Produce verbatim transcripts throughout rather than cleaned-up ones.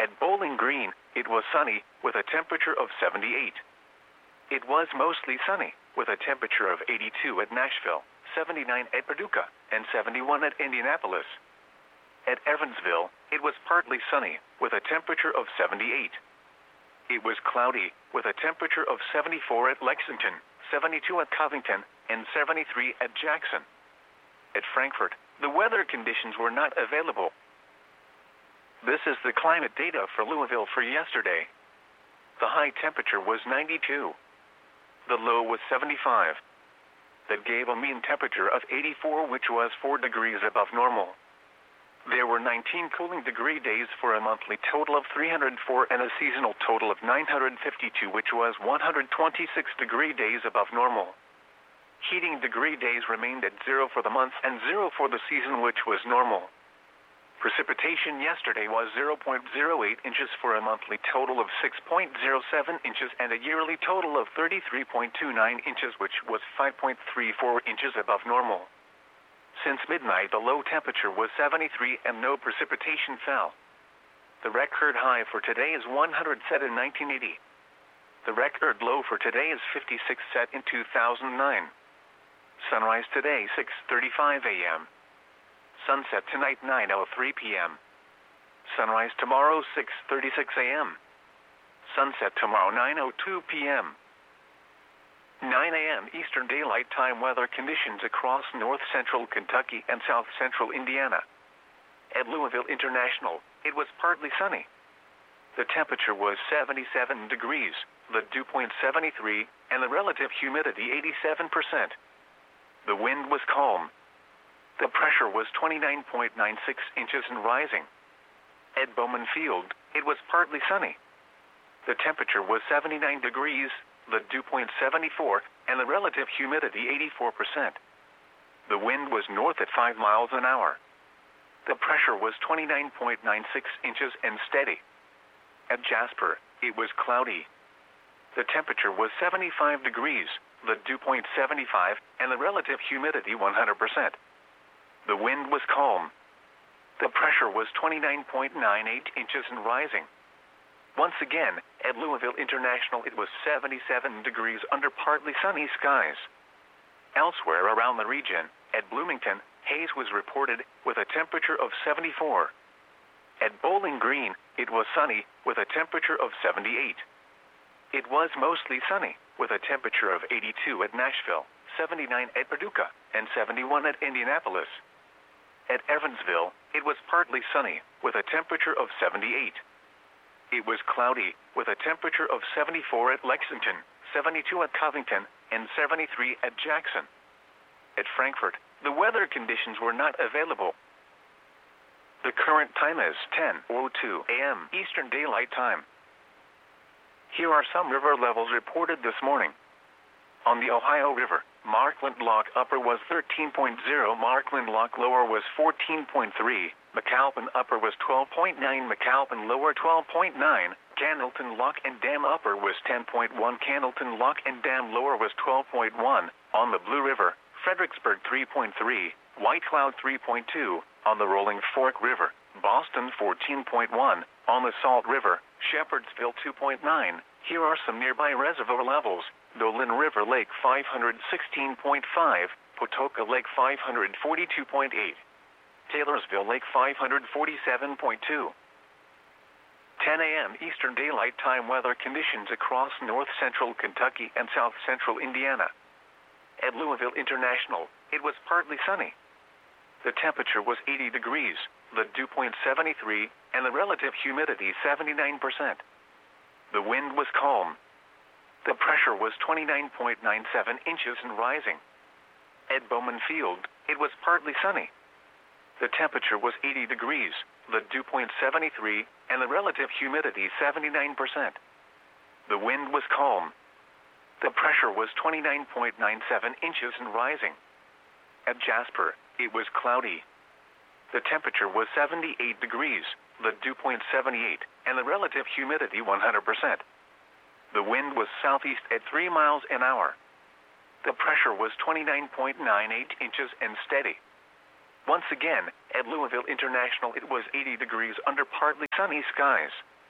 At Bowling Green, it was sunny, with a temperature of seventy-eight. It was mostly sunny, with a temperature of eighty-two at Nashville, seventy-nine at Paducah, and seventy-one at Indianapolis. At Evansville, it was partly sunny, with a temperature of seventy-eight. It was cloudy, with a temperature of seventy-four at Lexington, seventy-two at Covington, and seventy-three at Jackson. At Frankfort, the weather conditions were not available. This is the climate data for Louisville for yesterday. The high temperature was ninety-two. The low was seventy-five. That gave a mean temperature of eighty-four, which was four degrees above normal. There were nineteen cooling degree days for a monthly total of three hundred four and a seasonal total of nine hundred fifty-two, which was one hundred twenty-six degree days above normal. Heating degree days remained at zero for the month and zero for the season, which was normal. Precipitation yesterday was zero point zero eight inches for a monthly total of six point zero seven inches and a yearly total of thirty-three point two nine inches, which was five point three four inches above normal. Since midnight, the low temperature was seventy-three and no precipitation fell. The record high for today is one hundred set in nineteen eighty. The record low for today is fifty-six set in two thousand nine. Sunrise today six thirty-five a m Sunset tonight nine oh three p m Sunrise tomorrow six thirty-six a m Sunset tomorrow nine oh two p m nine a m Eastern Daylight Time weather conditions across north central Kentucky and south central Indiana. At Louisville International, it was partly sunny. The temperature was seventy-seven degrees, the dew point seventy-three, and the relative humidity eighty-seven percent. The wind was calm. The pressure was twenty-nine point nine six inches and rising. At Bowman Field, it was partly sunny. The temperature was seventy-nine degrees, the dew point seventy-four, and the relative humidity eighty-four percent. The wind was north at five miles an hour. The pressure was twenty-nine point nine six inches and steady. At Jasper, it was cloudy. The temperature was seventy-five degrees, the dew point seventy-five, and the relative humidity one hundred percent. The wind was calm. The pressure was twenty-nine point nine eight inches and rising. Once again, at Louisville International, it was seventy-seven degrees under partly sunny skies. Elsewhere around the region, at Bloomington, haze was reported with a temperature of seventy-four. At Bowling Green, it was sunny with a temperature of seventy-eight. It was mostly sunny with a temperature of eighty-two at Nashville, seventy-nine at Paducah, and seventy-one at Indianapolis. At Evansville, it was partly sunny, with a temperature of seventy-eight. It was cloudy, with a temperature of seventy-four at Lexington, seventy-two at Covington, and seventy-three at Jackson. At Frankfort, the weather conditions were not available. The current time is ten oh two a m Eastern Daylight Time. Here are some river levels reported this morning. On the Ohio River, Markland Lock Upper was thirteen point zero, Markland Lock Lower was fourteen point three, McAlpin Upper was twelve point nine, McAlpin Lower twelve point nine, Candleton Lock and Dam Upper was ten point one, Candleton Lock and Dam Lower was twelve point one, on the Blue River, Fredericksburg three point three, White Cloud three point two, on the Rolling Fork River, Boston fourteen point one, on the Salt River, Shepherdsville two point nine. Here are some nearby reservoir levels. Dolan River Lake five hundred sixteen point five, Patoka Lake five hundred forty-two point eight, Taylorsville Lake five hundred forty-seven point two. ten a m Eastern Daylight Time weather conditions across north central Kentucky and south central Indiana. At Louisville International, it was partly sunny. The temperature was eighty degrees, the dew point seventy-three, and the relative humidity seventy-nine percent. The wind was calm. The pressure was twenty-nine point nine seven inches and rising. At Bowman Field, it was partly sunny. The temperature was eighty degrees, the dew point seventy-three, and the relative humidity seventy-nine percent. The wind was calm. The pressure was twenty-nine point nine seven inches and rising. At Jasper, it was cloudy. The temperature was seventy-eight degrees, the dew point seventy-eight, and the relative humidity one hundred percent. The wind was southeast at three miles an hour. The pressure was twenty-nine point nine eight inches and steady. Once again, at Louisville International, it was eighty degrees under partly sunny skies.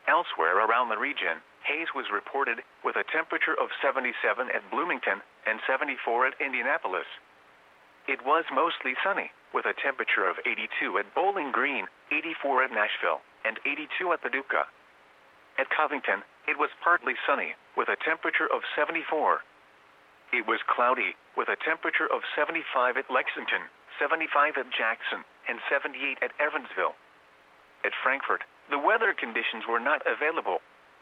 Elsewhere around the region, haze was reported with a temperature of seventy-seven at Bloomington and seventy-four at Indianapolis. It was mostly sunny, with a temperature of eighty-two at Bowling Green, eighty-four at Nashville, and eighty-two at Paducah. At Covington, it was partly sunny, with a temperature of seventy-four. It was cloudy, with a temperature of seventy-five at Lexington, seventy-five at Jackson, and seventy-eight at Evansville. At Frankfort, the weather conditions were not available.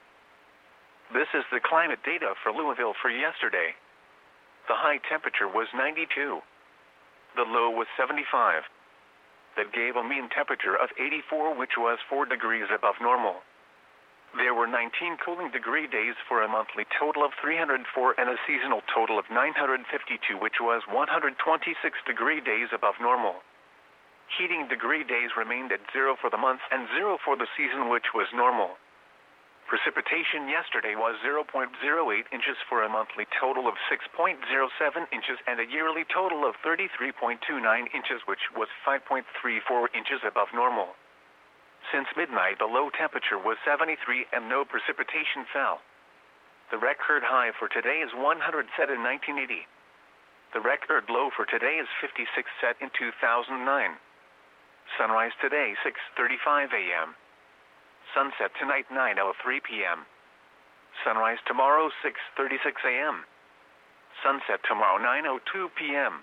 This is the climate data for Louisville for yesterday. The high temperature was ninety-two. The low was seventy-five. That gave a mean temperature of eighty-four, which was four degrees above normal. There were nineteen cooling degree days for a monthly total of three hundred four and a seasonal total of nine hundred fifty-two, which was one hundred twenty-six degree days above normal. Heating degree days remained at zero for the month and zero for the season, which was normal. Precipitation yesterday was zero point zero eight inches for a monthly total of six point zero seven inches and a yearly total of thirty-three point two nine inches, which was five point three four inches above normal. Since midnight, the low temperature was seventy-three and no precipitation fell. The record high for today is one hundred, set in nineteen eighty. The record low for today is fifty-six, set in two thousand nine. Sunrise today, six thirty-five a m Sunset tonight, nine oh three p m Sunrise tomorrow, six thirty-six a m Sunset tomorrow, nine oh two p m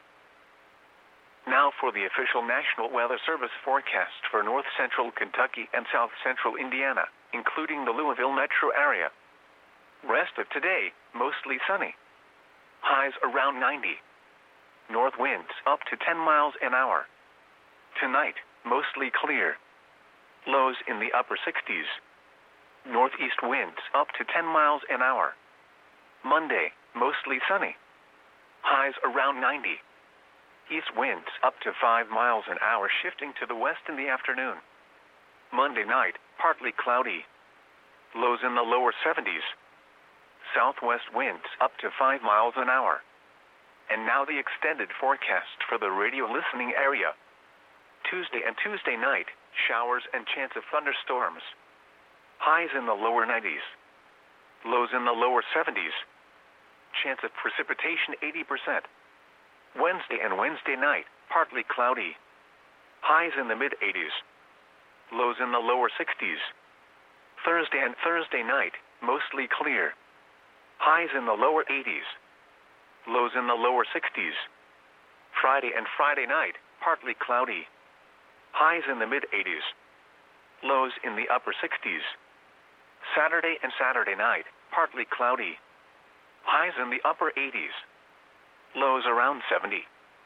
Now for the official National Weather Service forecast for north central Kentucky and south central Indiana, including the Louisville metro area. Rest of today, mostly sunny. Highs around ninety. North winds up to ten miles an hour. Tonight, mostly clear. Lows in the upper sixties. Northeast winds up to ten miles an hour. Monday, mostly sunny. Highs around ninety. East winds up to five miles an hour, shifting to the west in the afternoon. Monday night, partly cloudy. Lows in the lower seventies. Southwest winds up to five miles an hour. And now the extended forecast for the radio listening area. Tuesday and Tuesday night, showers and chance of thunderstorms. Highs in the lower nineties. Lows in the lower seventies. Chance of precipitation eighty percent. Wednesday and Wednesday night, partly cloudy. Highs in the mid eighties. Lows in the lower sixties. Thursday and Thursday night, mostly clear. Highs in the lower eighties. Lows in the lower sixties. Friday and Friday night, partly cloudy. Highs in the mid eighties. Lows in the upper sixties. Saturday and Saturday night, partly cloudy. Highs in the upper eighties. Lows around seventy.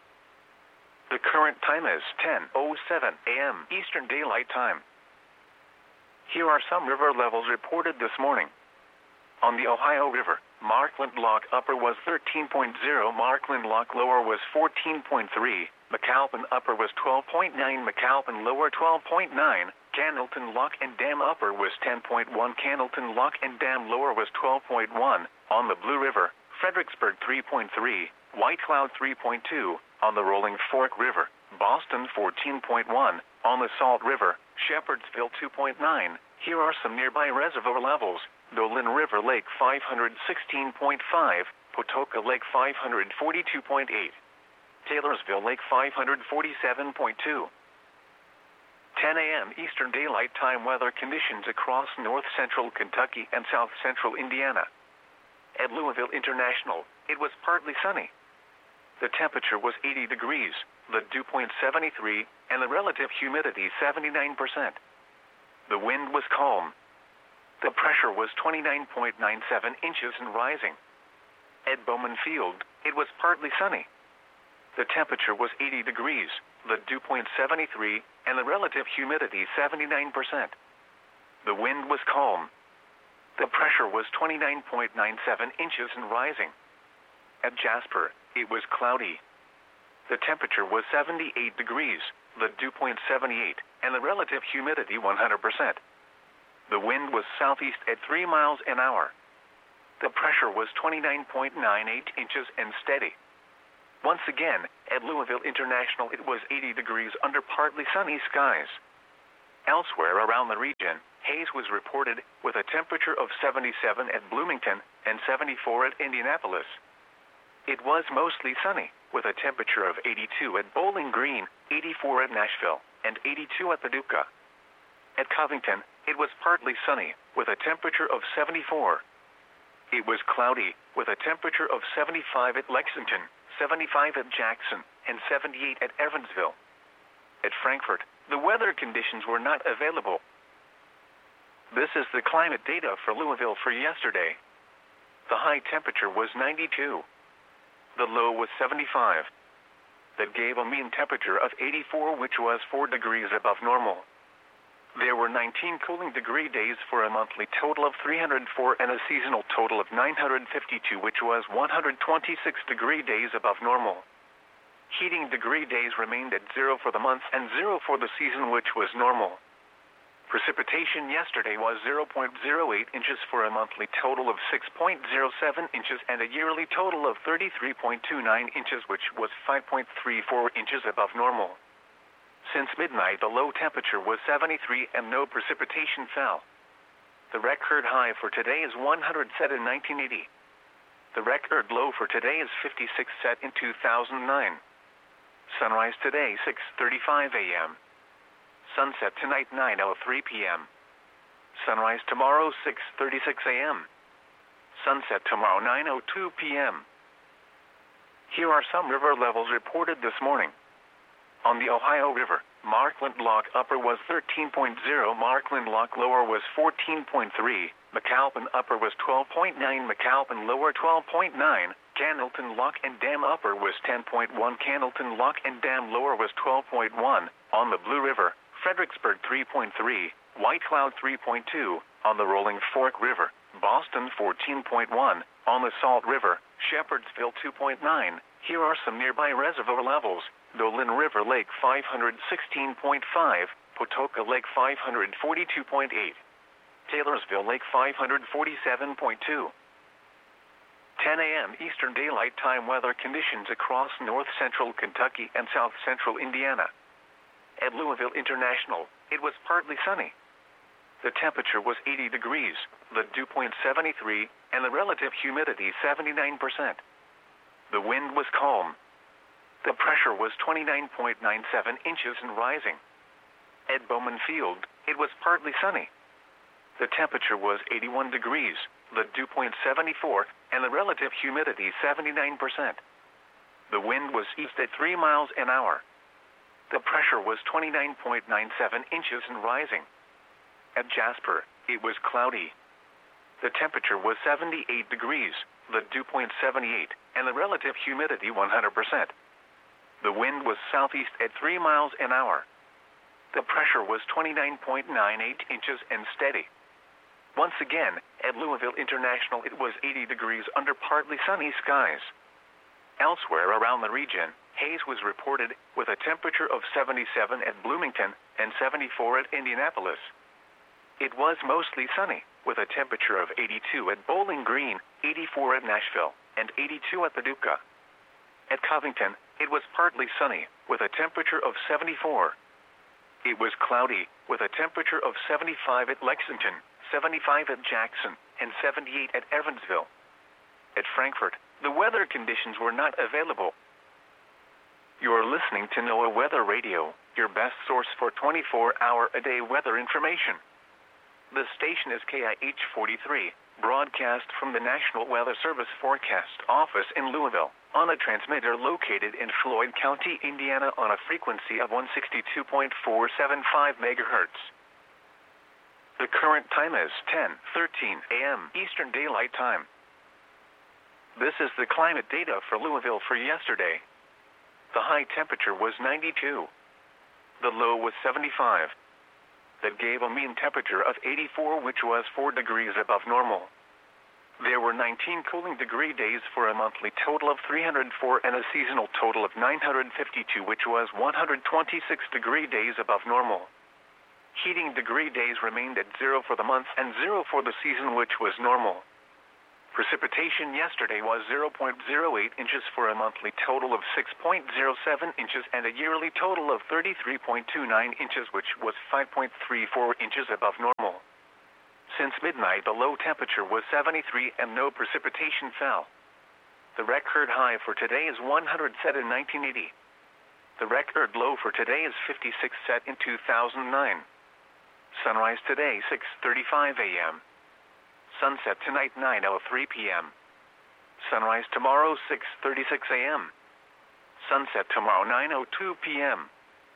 The current time is ten oh seven a m Eastern Daylight Time. Here are some river levels reported this morning. On the Ohio River, Markland Lock Upper was thirteen point zero, Markland Lock Lower was fourteen point three, McAlpin Upper was twelve point nine, McAlpin Lower twelve point nine, Candleton Lock and Dam Upper was ten point one, Candleton Lock and Dam Lower was twelve point one, on the Blue River, Fredericksburg three point three, White Cloud three point two, on the Rolling Fork River, Boston fourteen point one, on the Salt River, Shepherdsville two point nine. Here are some nearby reservoir levels. Dolan River Lake five hundred sixteen point five, Potoka Lake five hundred forty-two point eight, Taylorsville Lake five hundred forty-seven point two. ten a m Eastern Daylight Time weather conditions across north central Kentucky and south central Indiana. At Louisville International, it was partly sunny. The temperature was eighty degrees, the dew point seventy-three, and the relative humidity seventy-nine percent. The wind was calm. The pressure was twenty-nine point nine seven inches and rising. At Bowman Field, it was partly sunny. The temperature was eighty degrees, the dew point seventy-three, and the relative humidity seventy-nine percent. The wind was calm. The pressure was twenty-nine point nine seven inches and rising. At Jasper, it was cloudy. The temperature was seventy-eight degrees, the dew point seventy-eight, and the relative humidity one hundred percent. The wind was southeast at three miles an hour. The pressure was twenty-nine point nine eight inches and steady. Once again, at Louisville International, it was eighty degrees under partly sunny skies. Elsewhere around the region, haze haze was reported, with a temperature of seventy-seven at Bloomington and seventy-four at Indianapolis. It was mostly sunny, with a temperature of eighty-two at Bowling Green, eighty-four at Nashville, and eighty-two at Paducah. At Covington, it was partly sunny, with a temperature of seventy-four. It was cloudy, with a temperature of seventy-five at Lexington, seventy-five at Jackson, and seventy-eight at Evansville. At Frankfort, the weather conditions were not available. This is the climate data for Louisville for yesterday. The high temperature was ninety-two. The low was seventy-five. That gave a mean temperature of eighty-four, which was four degrees above normal. There were nineteen cooling degree days for a monthly total of three hundred four and a seasonal total of nine hundred fifty-two, which was one hundred twenty-six degree days above normal. Heating degree days remained at zero for the month and zero for the season, which was normal. Precipitation yesterday was zero point zero eight inches for a monthly total of six point zero seven inches and a yearly total of thirty-three point two nine inches, which was five point three four inches above normal. Since midnight, the low temperature was seventy-three and no precipitation fell. The record high for today is one hundred, set in nineteen eighty. The record low for today is fifty-six, set in two thousand nine. Sunrise today, six thirty-five a m Sunset tonight, nine oh three p m Sunrise tomorrow, six thirty-six a m Sunset tomorrow, nine oh two p m Here are some river levels reported this morning. On the Ohio River, Markland Lock Upper was thirteen point zero, Markland Lock Lower was fourteen point three, McAlpin Upper was twelve point nine, McAlpin Lower twelve point nine, Candleton Lock and Dam Upper was ten point one, Candleton Lock and Dam Lower was twelve point one. On the Blue River, Fredericksburg three point three, White Cloud three point two, on the Rolling Fork River, Boston fourteen point one, on the Salt River, Shepherdsville two point nine. Here are some nearby reservoir levels: Dolan River Lake five hundred sixteen point five, Potoka Lake five hundred forty-two point eight, Taylorsville Lake five hundred forty-seven point two. ten a m Eastern Daylight Time weather conditions across north central Kentucky and south central Indiana. At Louisville International, it was partly sunny. The temperature was eighty degrees, the dew point seventy-three, and the relative humidity seventy-nine percent. The wind was calm. The pressure was twenty-nine point nine seven inches and rising. At Bowman Field, it was partly sunny. The temperature was eighty-one degrees, the dew point seventy-four, and the relative humidity seventy-nine percent. The wind was east at three miles an hour. The pressure was twenty-nine point nine seven inches and rising. At Jasper, it was cloudy. The temperature was seventy-eight degrees, the dew point seventy-eight, and the relative humidity one hundred percent. The wind was southeast at three miles an hour. The pressure was twenty-nine point nine eight inches and steady. Once again, at Louisville International, it was eighty degrees under partly sunny skies. Elsewhere around the region, haze was reported, with a temperature of seventy-seven at Bloomington and seventy-four at Indianapolis. It was mostly sunny, with a temperature of eighty-two at Bowling Green, eighty-four at Nashville, and eighty-two at Paducah. At Covington, it was partly sunny, with a temperature of seventy-four. It was cloudy, with a temperature of seventy-five at Lexington, seventy-five at Jackson, and seventy-eight at Evansville. At Frankfort, the weather conditions were not available. You are listening to NOAA Weather Radio, your best source for twenty-four hour a day weather information. The station is K I H forty-three, broadcast from the National Weather Service Forecast Office in Louisville, on a transmitter located in Floyd County, Indiana, on a frequency of one sixty-two point four seven five megahertz. The current time is ten thirteen a m Eastern Daylight Time. This is the climate data for Louisville for yesterday. The high temperature was ninety-two. The low was seventy-five. That gave a mean temperature of eighty-four, which was four degrees above normal. There were nineteen cooling degree days for a monthly total of three hundred four and a seasonal total of nine hundred fifty-two, which was one hundred twenty-six degree days above normal. Heating degree days remained at zero for the month and zero for the season, which was normal. Precipitation yesterday was zero point zero eight inches for a monthly total of six point zero seven inches and a yearly total of thirty-three point two nine inches, which was five point three four inches above normal. Since midnight, the low temperature was seventy-three and no precipitation fell. The record high for today is one hundred set in nineteen eighty. The record low for today is fifty-six set in two thousand nine. Sunrise today six thirty-five a m Sunset tonight nine oh three p m Sunrise tomorrow six thirty-six a m Sunset tomorrow nine oh two p m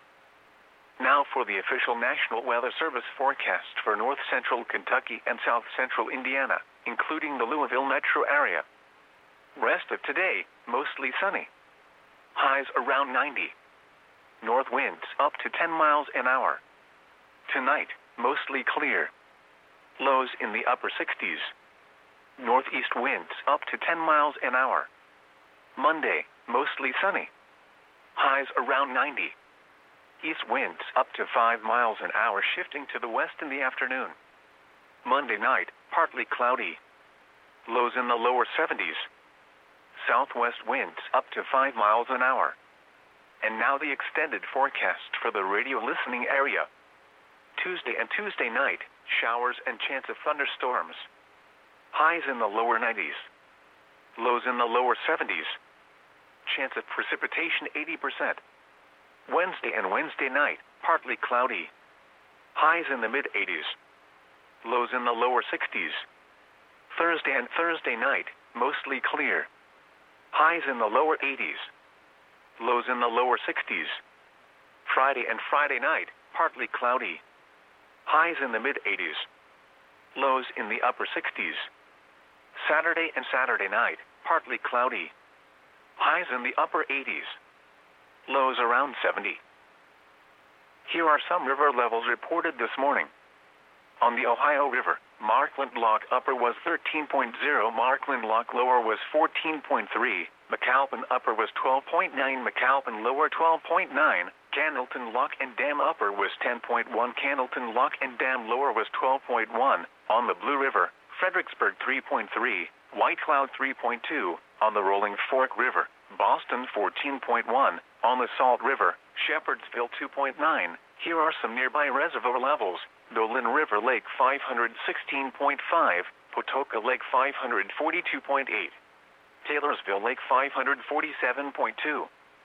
Now for the official National Weather Service forecast for north central Kentucky and south central Indiana, including the Louisville metro area. Rest of today, mostly sunny. Highs around ninety. North winds up to ten miles an hour. Tonight, mostly clear. Lows in the upper sixties. Northeast winds up to ten miles an hour. Monday, mostly sunny. Highs around ninety. East winds up to five miles an hour, shifting to the west in the afternoon. Monday night, partly cloudy. Lows in the lower seventies. Southwest winds up to five miles an hour. And now the extended forecast for the radio listening area. Tuesday and Tuesday night, showers and chance of thunderstorms. Highs in the lower nineties. Lows in the lower seventies. Chance of precipitation eighty percent. Wednesday and Wednesday night, partly cloudy. Highs in the mid eighties. Lows in the lower sixties. Thursday and Thursday night, mostly clear. Highs in the lower eighties. Lows in the lower sixties. Friday and Friday night, partly cloudy. Highs in the mid eighties. Lows in the upper sixties. Saturday and Saturday night, partly cloudy. Highs in the upper eighties. Lows around seventy. Here are some river levels reported this morning. On the Ohio River, Markland Lock Upper was thirteen point zero, Markland Lock Lower was fourteen point three, McAlpin Upper was twelve point nine, McAlpin Lower twelve point nine, Candleton Lock and Dam Upper was ten point one, Candleton Lock and Dam Lower was twelve point one, on the Blue River, Fredericksburg three point three, White Cloud three point two, on the Rolling Fork River, Boston fourteen point one, on the Salt River, Shepherdsville two point nine. Here are some nearby reservoir levels. Dolan River Lake five hundred sixteen point five, Patoka Lake five hundred forty-two point eight, Taylorsville Lake five hundred forty-seven point two.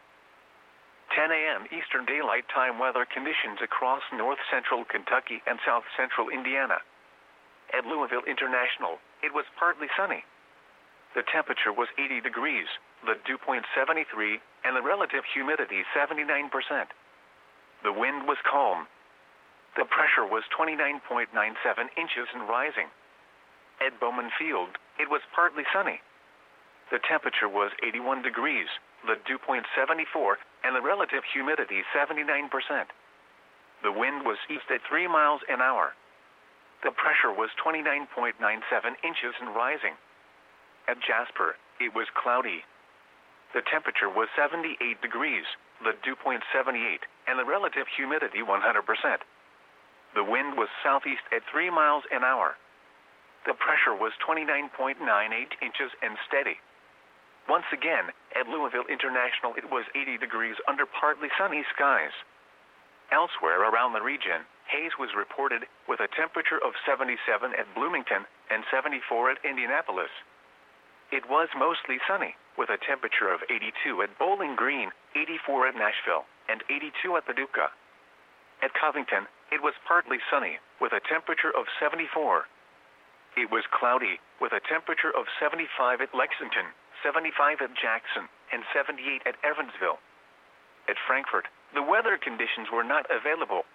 ten a m Eastern Daylight Time weather conditions across north central Kentucky and south central Indiana. At Louisville International, it was partly sunny. The temperature was eighty degrees, the dew point seventy-three, and the relative humidity seventy-nine percent. The wind was calm. The pressure was twenty-nine point nine seven inches and rising. At Bowman Field, it was partly sunny. The temperature was eighty-one degrees, the dew point seventy-four, and the relative humidity seventy-nine percent. The wind was east at three miles an hour. The pressure was twenty-nine point nine seven inches and rising. At Jasper, it was cloudy. The temperature was seventy-eight degrees, the dew point seventy-eight, and the relative humidity one hundred percent. The wind was southeast at three miles an hour. The pressure was twenty-nine point nine eight inches and steady. Once again, at Louisville International it was eighty degrees under partly sunny skies. Elsewhere around the region, haze was reported with a temperature of seventy-seven at Bloomington and seventy-four at Indianapolis. It was mostly sunny, with a temperature of eighty-two at Bowling Green, eighty-four at Nashville, and eighty-two at Paducah. At Covington, it was partly sunny, with a temperature of seventy-four. It was cloudy, with a temperature of seventy-five at Lexington, seventy-five at Jackson, and seventy-eight at Evansville. At Frankfort, the weather conditions were not available.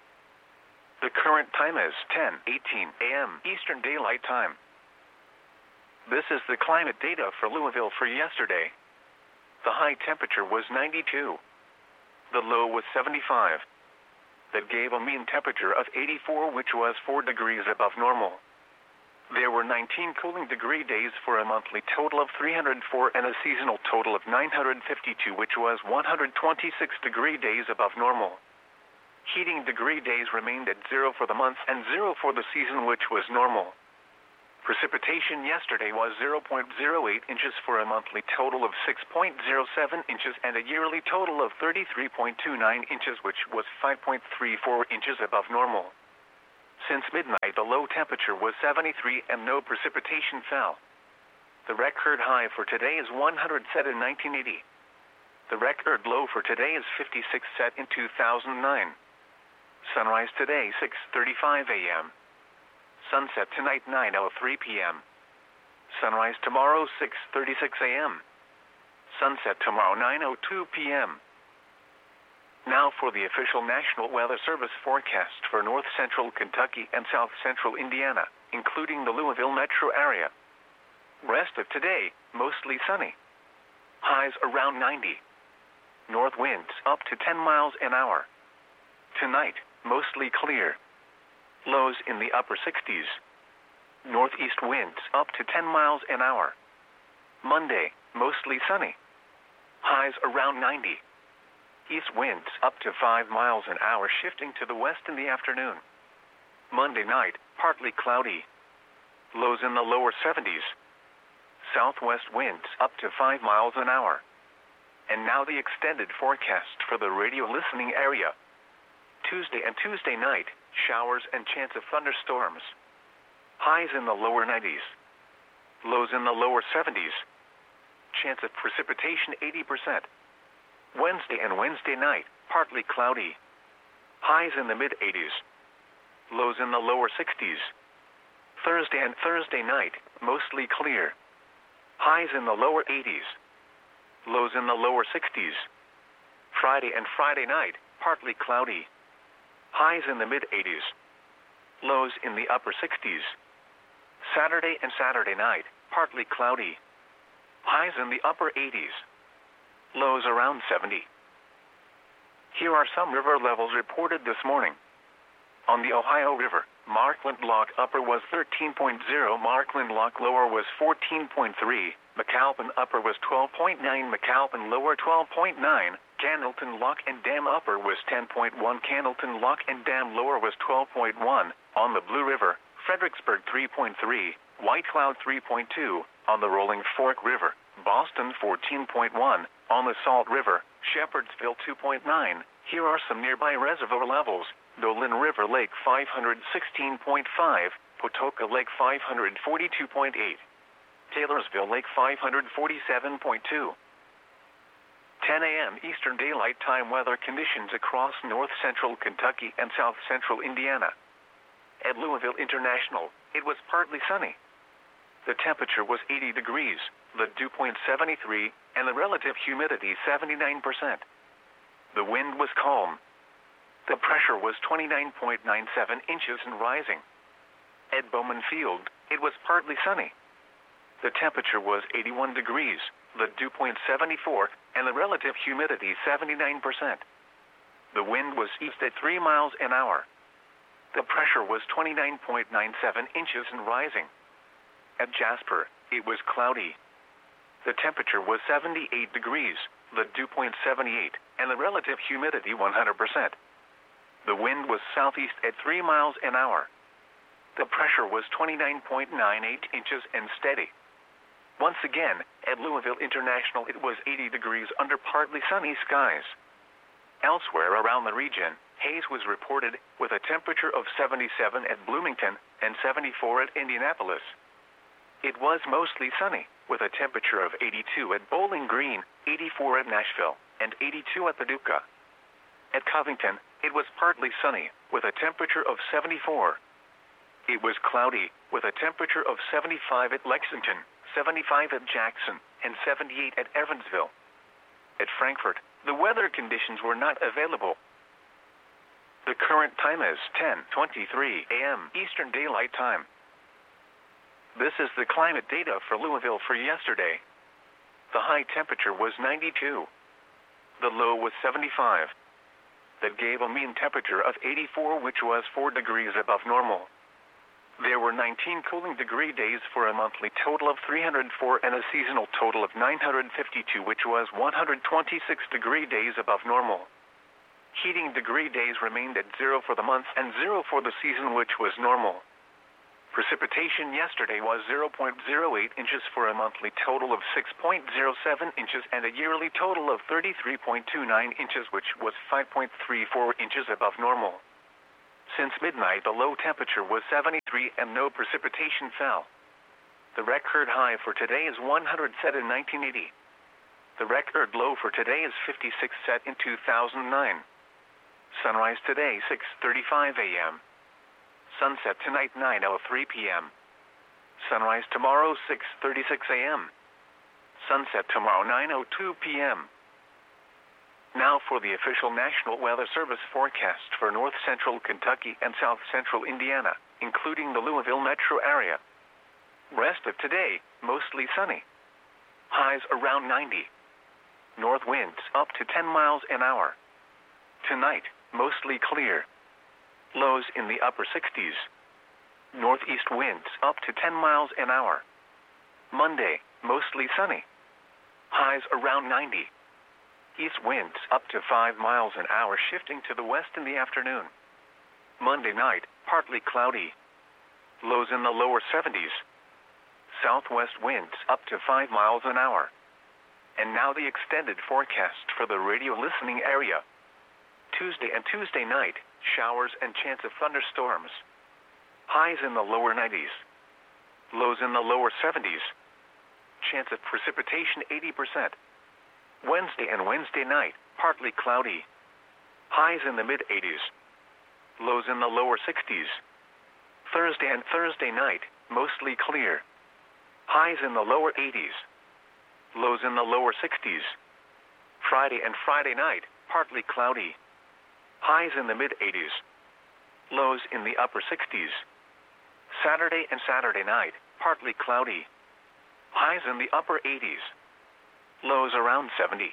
The current time is ten eighteen a m Eastern Daylight Time. This is the climate data for Louisville for yesterday. The high temperature was ninety-two. The low was seventy-five. That gave a mean temperature of eighty-four, which was four degrees above normal. There were nineteen cooling degree days for a monthly total of three hundred four and a seasonal total of nine hundred fifty-two, which was one hundred twenty-six degree days above normal. Heating degree days remained at zero for the month and zero for the season, which was normal. Precipitation yesterday was zero point zero eight inches for a monthly total of six point zero seven inches and a yearly total of thirty-three point two nine inches, which was five point three four inches above normal. Since midnight, the low temperature was seventy-three and no precipitation fell. The record high for today is one hundred set in nineteen eighty. The record low for today is fifty-six set in two thousand nine. Sunrise today six thirty-five a m Sunset tonight nine oh three p m Sunrise tomorrow six thirty-six a m Sunset tomorrow nine oh two p m Now for the official National Weather Service forecast for north central Kentucky and south central Indiana, including the Louisville metro area. Rest of today, mostly sunny. Highs around ninety. North winds up to ten miles an hour. Tonight, mostly clear. Lows in the upper sixties. Northeast winds up to ten miles an hour. Monday, mostly sunny. Highs around ninety. East winds up to five miles an hour, shifting to the west in the afternoon. Monday night, partly cloudy. Lows in the lower seventies. Southwest winds up to five miles an hour. And now the extended forecast for the radio listening area. Tuesday and Tuesday night, showers and chance of thunderstorms. Highs in the lower nineties. Lows in the lower seventies. Chance of precipitation eighty percent. Wednesday and Wednesday night, partly cloudy. Highs in the mid eighties. Lows in the lower sixties. Thursday and Thursday night, mostly clear. Highs in the lower eighties. Lows in the lower sixties. Friday and Friday night, partly cloudy. Highs in the mid eighties. Lows in the upper sixties. Saturday and Saturday night, partly cloudy. Highs in the upper eighties. Lows around seventy. Here are some river levels reported this morning. On the Ohio River, Markland Lock Upper was thirteen point zero, Markland Lock Lower was fourteen point three, McAlpin Upper was twelve point nine, McAlpin Lower twelve point nine, Candleton Lock and Dam Upper was ten point one, Candleton Lock and Dam Lower was twelve point one, on the Blue River, Fredericksburg three point three, White Cloud three point two, on the Rolling Fork River, Boston fourteen point one, on the Salt River, Shepherdsville two point nine. Here are some nearby reservoir levels. Dolan River Lake five hundred sixteen point five, Potoka Lake five hundred forty-two point eight, Taylorsville Lake five hundred forty-seven point two. ten a m Eastern Daylight Time weather conditions across north central Kentucky and south central Indiana. At Louisville International, it was partly sunny. The temperature was eighty degrees, the dew point seventy-three, and the relative humidity seventy-nine percent. The wind was calm. The pressure was twenty-nine point nine seven inches and rising. At Bowman Field, it was partly sunny. The temperature was eighty-one degrees, the dew point seventy-four, and the relative humidity seventy-nine percent. The wind was east at three miles an hour. The pressure was twenty-nine point nine seven inches and rising. At Jasper, it was cloudy. The temperature was seventy-eight degrees, the dew point seventy-eight, and the relative humidity one hundred percent. The wind was southeast at three miles an hour. The pressure was twenty-nine point nine eight inches and steady. Once again, at Louisville International it was eighty degrees under partly sunny skies. Elsewhere around the region, haze was reported with a temperature of seventy-seven at Bloomington and seventy-four at Indianapolis. It was mostly sunny, with a temperature of eighty-two at Bowling Green, eighty-four at Nashville, and eighty-two at Paducah. At Covington, it was partly sunny, with a temperature of seventy-four. It was cloudy, with a temperature of seventy-five at Lexington, seventy-five at Jackson, and seventy-eight at Evansville. At Frankfort, the weather conditions were not available. The current time is ten twenty-three a m Eastern Daylight Time. This is the climate data for Louisville for yesterday. The high temperature was ninety-two. The low was seventy-five. That gave a mean temperature of eighty-four, which was four degrees above normal. There were nineteen cooling degree days for a monthly total of three hundred four and a seasonal total of nine hundred fifty-two, which was one hundred twenty-six degree days above normal. Heating degree days remained at zero for the month and zero for the season, which was normal. Precipitation yesterday was zero point zero eight inches for a monthly total of six point zero seven inches and a yearly total of thirty-three point two nine inches, which was five point three four inches above normal. Since midnight, the low temperature was seventy-three and no precipitation fell. The record high for today is one hundred set in nineteen eighty. The record low for today is fifty-six set in two thousand nine. Sunrise today six thirty-five a m Sunset tonight nine oh three p m Sunrise tomorrow six thirty-six a m Sunset tomorrow nine oh two p m Now for the official National Weather Service forecast for north central Kentucky and south central Indiana, including the Louisville metro area. Rest of today, mostly sunny. Highs around ninety. North winds up to ten miles an hour. Tonight, mostly clear. Lows in the upper sixties. Northeast winds up to ten miles an hour. Monday, mostly sunny. Highs around ninety. East winds up to five miles an hour, shifting to the west in the afternoon. Monday night, partly cloudy. Lows in the lower seventies. Southwest winds up to five miles an hour. And now the extended forecast for the radio listening area. Tuesday and Tuesday night, showers and chance of thunderstorms. Highs in the lower nineties. Lows in the lower seventies. Chance of precipitation eighty percent. Wednesday and Wednesday night, partly cloudy. Highs in the mid eighties. Lows in the lower sixties. Thursday and Thursday night, mostly clear. Highs in the lower eighties. Lows in the lower sixties. Friday and Friday night, partly cloudy. Highs in the mid eighties. Lows in the upper sixties. Saturday and Saturday night, partly cloudy. Highs in the upper eighties. Lows around seventy.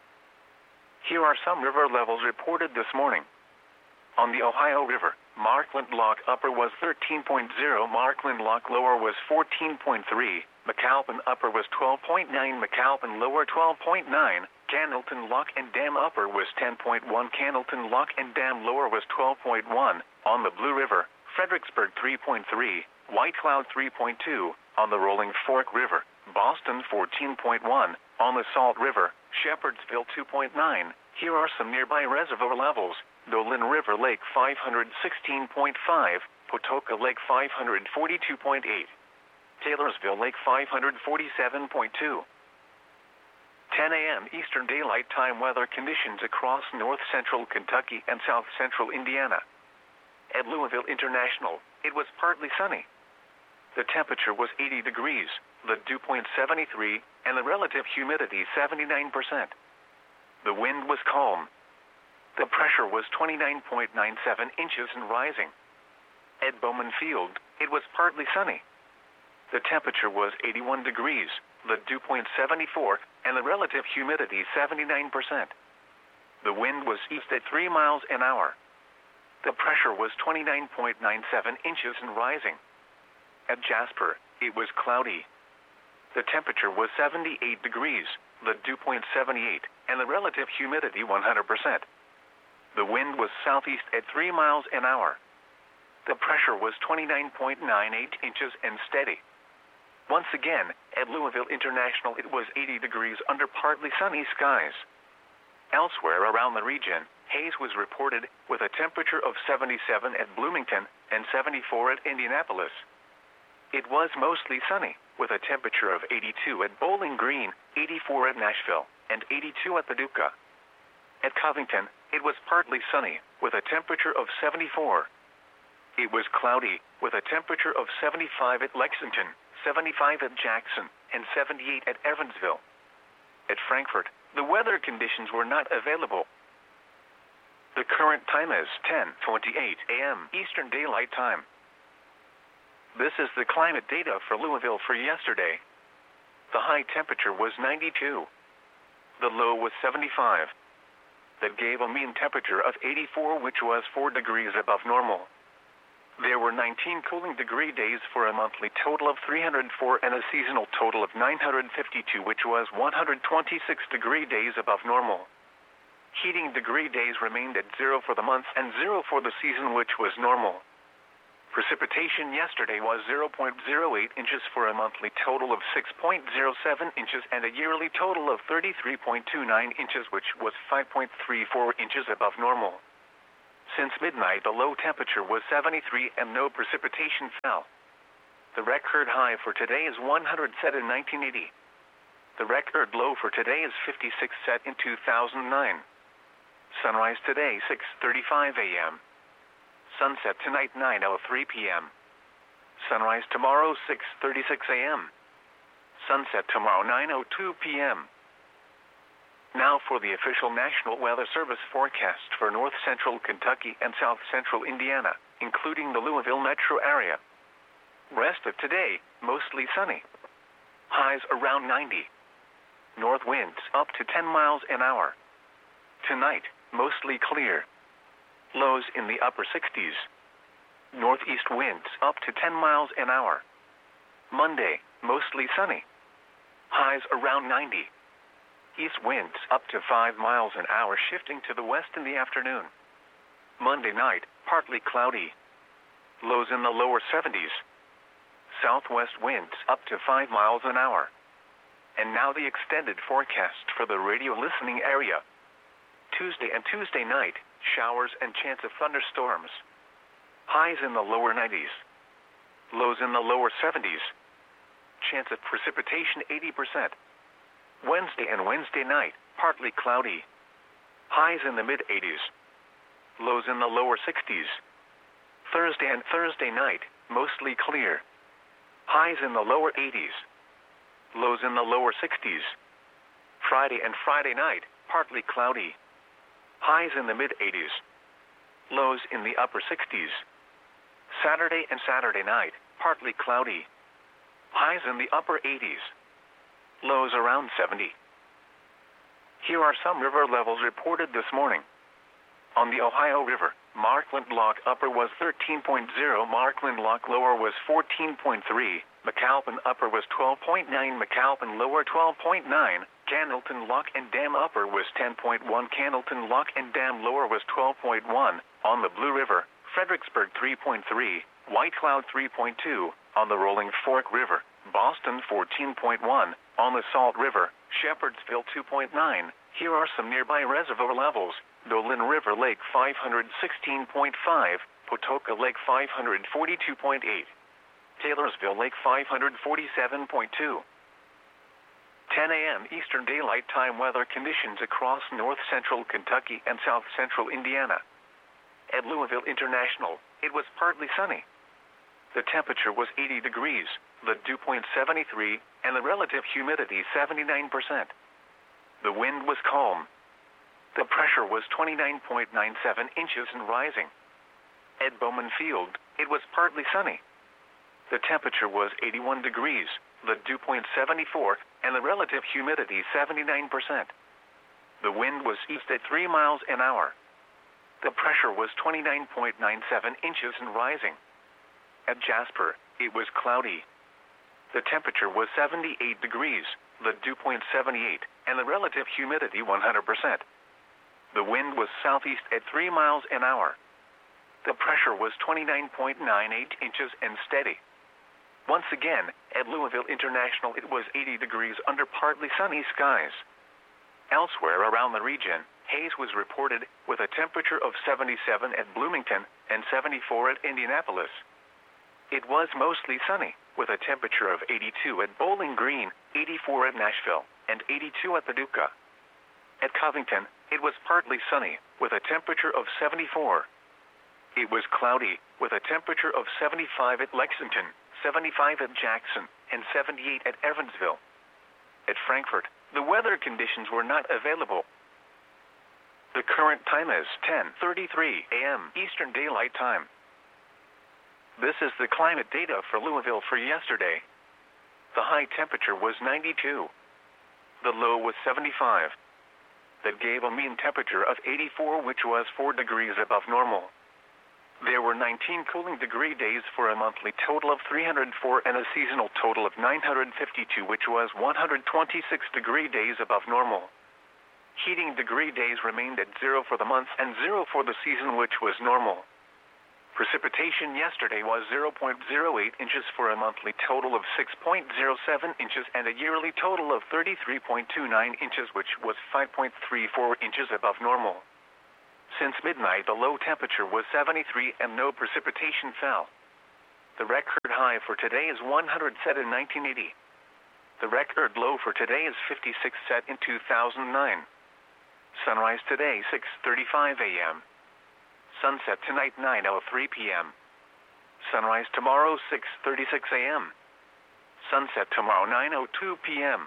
Here are some river levels reported this morning. On the Ohio River, Markland Lock Upper was thirteen point zero, Markland Lock Lower was fourteen point three, McAlpin Upper was twelve point nine, McAlpin Lower twelve point nine, Cannelton Lock and Dam Upper was ten point one, Cannelton Lock and Dam Lower was twelve point one, on the Blue River, Fredericksburg three point three, White Cloud three point two, on the Rolling Fork River, Boston fourteen point one, on the Salt River, Shepherdsville two point nine. Here are some nearby reservoir levels. Dolan River Lake five hundred sixteen point five, Potoka Lake five hundred forty-two point eight, Taylorsville Lake five hundred forty-seven point two. ten a m Eastern Daylight Time weather conditions across north central Kentucky and south central Indiana. At Louisville International, it was partly sunny. The temperature was eighty degrees, the dew point seventy-three, and the relative humidity seventy-nine percent. The wind was calm. The pressure was twenty-nine point nine seven inches and rising. At Bowman Field, it was partly sunny. The temperature was eighty-one degrees, the dew point seventy-four, and the relative humidity seventy-nine percent. The wind was east at three miles an hour. The pressure was twenty-nine point nine seven inches and rising. At Jasper, it was cloudy. The temperature was seventy-eight degrees, the dew point seventy-eight, and the relative humidity one hundred percent. The wind was southeast at three miles an hour. The pressure was twenty-nine point nine eight inches and steady. Once again, at Louisville International it was eighty degrees under partly sunny skies. Elsewhere around the region, haze was reported with a temperature of seventy-seven at Bloomington and seventy-four at Indianapolis. It was mostly sunny, with a temperature of eighty-two at Bowling Green, eighty-four at Nashville, and eighty-two at Paducah. At Covington, it was partly sunny, with a temperature of seventy-four. It was cloudy, with a temperature of seventy-five at Lexington, seventy-five at Jackson, and seventy-eight at Evansville. At Frankfort, the weather conditions were not available. The current time is ten twenty-eight a m Eastern Daylight Time. This is the climate data for Louisville for yesterday. The high temperature was ninety-two. The low was seventy-five. That gave a mean temperature of eighty-four, which was four degrees above normal. There were nineteen cooling degree days for a monthly total of three hundred four and a seasonal total of nine hundred fifty-two, which was one hundred twenty-six degree days above normal. Heating degree days remained at zero for the month and zero for the season, which was normal. Precipitation yesterday was zero point zero eight inches for a monthly total of six point zero seven inches and a yearly total of thirty-three point two nine inches, which was five point three four inches above normal. Since midnight, the low temperature was seventy-three and no precipitation fell. The record high for today is one hundred set in nineteen eighty. The record low for today is fifty-six set in two thousand nine. Sunrise today six thirty-five a m Sunset tonight nine oh three p m Sunrise tomorrow six thirty-six a m Sunset tomorrow nine oh two p m Now for the official National Weather Service forecast for north central Kentucky and south central Indiana, including the Louisville metro area. Rest of today, mostly sunny. Highs around ninety. North winds up to ten miles an hour. Tonight, mostly clear. Lows in the upper sixties. Northeast winds up to ten miles an hour. Monday, mostly sunny. Highs around ninety. East winds up to five miles an hour, shifting to the west in the afternoon. Monday night, partly cloudy. Lows in the lower seventies. Southwest winds up to five miles an hour. And now the extended forecast for the radio listening area. Tuesday and Tuesday night, showers and chance of thunderstorms. Highs in the lower nineties. Lows in the lower seventies. Chance of precipitation eighty percent. Wednesday and Wednesday night, partly cloudy. Highs in the mid-eighties. Lows in the lower sixties. Thursday and Thursday night, mostly clear. Highs in the lower eighties. Lows in the lower sixties. Friday and Friday night, partly cloudy. Highs in the mid-eighties. Lows in the upper sixties. Saturday and Saturday night, partly cloudy. Highs in the upper eighties. Lows around seventy. Here are some river levels reported this morning. On the Ohio River, Markland Lock Upper was thirteen point zero, Markland Lock Lower was fourteen point three, McAlpin Upper was twelve point nine, McAlpin Lower twelve point nine, Candleton Lock and Dam Upper was ten point one, Candleton Lock and Dam Lower was twelve point one, on the Blue River, Fredericksburg three point three, White Cloud three point two, on the Rolling Fork River, Boston fourteen point one, on the Salt River, Shepherdsville two point nine. Here are some nearby reservoir levels. Dolan River Lake five hundred sixteen point five, Potoka Lake five hundred forty-two point eight, Taylorsville Lake five hundred forty-seven point two. ten a m Eastern Daylight Time weather conditions across north central Kentucky and south central Indiana. At Louisville International, it was partly sunny. The temperature was eighty degrees, the dew point seventy-three, and the relative humidity seventy-nine percent. The wind was calm. The pressure was twenty-nine point nine seven inches and rising. At Bowman Field, it was partly sunny. The temperature was eighty-one degrees, the dew point seventy-four, and the relative humidity seventy-nine percent. The wind was east at three miles an hour. The pressure was twenty-nine point nine seven inches and rising. At Jasper, it was cloudy. The temperature was seventy-eight degrees, the dew point seventy-eight, and the relative humidity one hundred percent. The wind was southeast at three miles an hour. The pressure was twenty-nine point nine eight inches and steady. Once again, at Louisville International it was eighty degrees under partly sunny skies. Elsewhere around the region, haze was reported with a temperature of seventy-seven at Bloomington and seventy-four at Indianapolis. It was mostly sunny, with a temperature of eighty-two at Bowling Green, eighty-four at Nashville, and eighty-two at Paducah. At Covington, it was partly sunny, with a temperature of seventy-four. It was cloudy, with a temperature of seventy-five at Lexington, seventy-five at Jackson, and seventy-eight at Evansville. At Frankfort, the weather conditions were not available. The current time is ten thirty-three a m Eastern Daylight Time. This is the climate data for Louisville for yesterday. The high temperature was ninety-two. The low was seventy-five. That gave a mean temperature of eighty-four, which was four degrees above normal. There were nineteen cooling degree days for a monthly total of three hundred four and a seasonal total of nine hundred fifty-two, which was one hundred twenty-six degree days above normal. Heating degree days remained at zero for the month and zero for the season, which was normal. Precipitation yesterday was zero point zero eight inches for a monthly total of six point zero seven inches and a yearly total of thirty-three point two nine inches, which was five point three four inches above normal. Since midnight, the low temperature was seventy-three and no precipitation fell. The record high for today is one hundred set in nineteen eighty. The record low for today is fifty-six set in two thousand nine. Sunrise today six thirty-five a m Sunset tonight nine oh three p m Sunrise tomorrow six thirty-six a m Sunset tomorrow nine oh two p m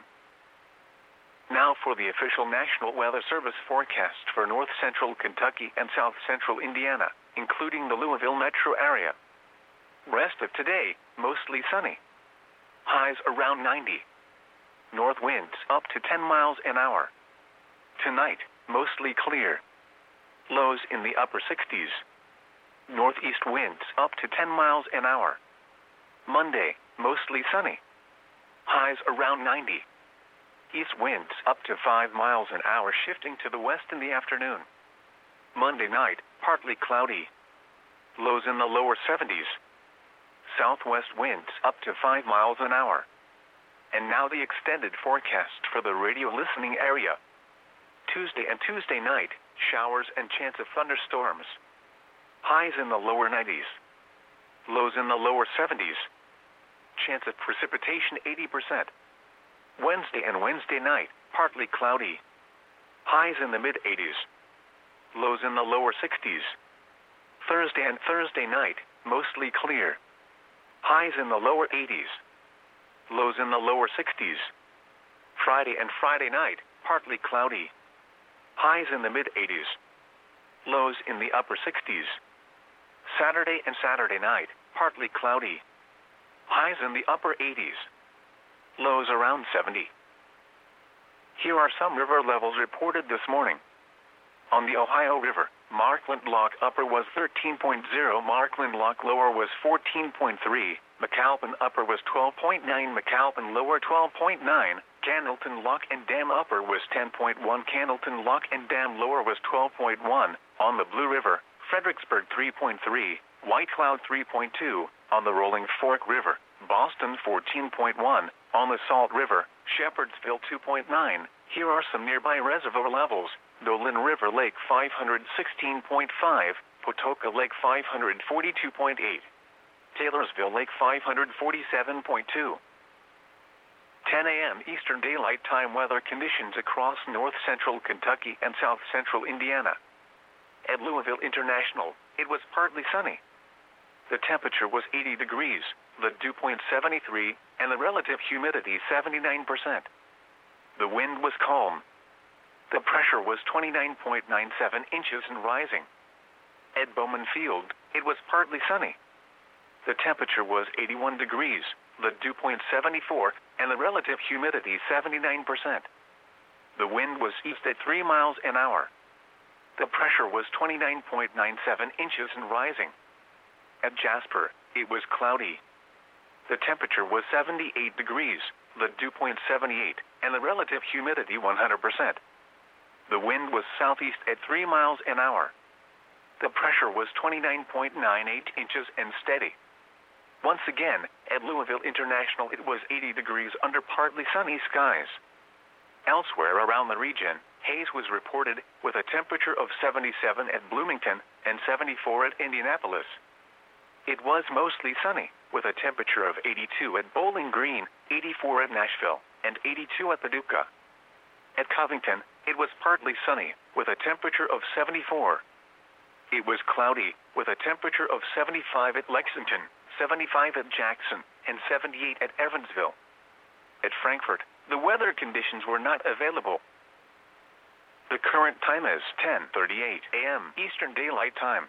Now for the official National Weather Service forecast for north central Kentucky and south central Indiana, including the Louisville metro area. Rest of today, mostly sunny. Highs around ninety. North winds up to ten miles an hour. Tonight, mostly clear. Lows in the upper sixties. Northeast winds up to ten miles an hour. Monday, mostly sunny. Highs around ninety. East winds up to five miles an hour, shifting to the west in the afternoon. Monday night, partly cloudy. Lows in the lower seventies. Southwest winds up to five miles an hour. And now the extended forecast for the radio listening area. Tuesday and Tuesday night, showers and chance of thunderstorms. Highs in the lower nineties. Lows in the lower seventies. Chance of precipitation eighty percent. Wednesday and Wednesday night, partly cloudy. Highs in the mid eighties. Lows in the lower sixties. Thursday and Thursday night, mostly clear. Highs in the lower eighties. Lows in the lower sixties. Friday and Friday night, partly cloudy. Highs in the mid eighties. Lows in the upper sixties. Saturday and Saturday night, partly cloudy. Highs in the upper eighties. Lows around seventy. Here are some river levels reported this morning. On the Ohio River, Markland Lock Upper was thirteen point zero, Markland Lock Lower was fourteen point three, McAlpin Upper was twelve point nine, McAlpin Lower twelve point nine, Candleton Lock and Dam Upper was ten point one, Candleton Lock and Dam Lower was twelve point one, on the Blue River, Fredericksburg three point three, White Cloud three point two, on the Rolling Fork River, Boston fourteen point one, on the Salt River, Shepherdsville two point nine. Here are some nearby reservoir levels. Dolan River Lake five hundred sixteen point five, Potoka Lake five hundred forty-two point eight, Taylorsville Lake five hundred forty-seven point two. ten a m Eastern Daylight Time weather conditions across north central Kentucky and south central Indiana. At Louisville International, it was partly sunny. The temperature was eighty degrees, the dew point seventy-three, and the relative humidity seventy-nine percent. The wind was calm. The pressure was twenty-nine point nine seven inches and rising. At Bowman Field, it was partly sunny. The temperature was eighty-one degrees, the dew point seventy-four, and the relative humidity seventy-nine percent. The wind was east at three miles an hour. The pressure was twenty-nine point nine seven inches and rising. At Jasper, it was cloudy. The temperature was seventy-eight degrees, the dew point seventy-eight, and the relative humidity one hundred percent. The wind was southeast at three miles an hour. The pressure was twenty-nine point nine eight inches and steady. Once again, at Louisville International it was eighty degrees under partly sunny skies. Elsewhere around the region, haze was reported with a temperature of seventy-seven at Bloomington and seventy-four at Indianapolis. It was mostly sunny, with a temperature of eighty-two at Bowling Green, eighty-four at Nashville, and eighty-two at Paducah. At Covington, it was partly sunny, with a temperature of seventy-four. It was cloudy, with a temperature of seventy-five at Lexington, seventy-five at Jackson, and seventy-eight at Evansville. At Frankfort, the weather conditions were not available. The current time is ten thirty-eight a m Eastern Daylight Time.